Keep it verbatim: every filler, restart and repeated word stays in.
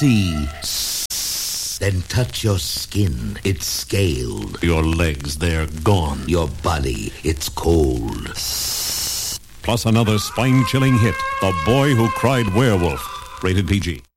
see, then touch your skin. It's scaled. Your legs, they're gone. Your body, it's cold. Plus another spine-chilling hit, The Boy Who Cried Werewolf. Rated P G.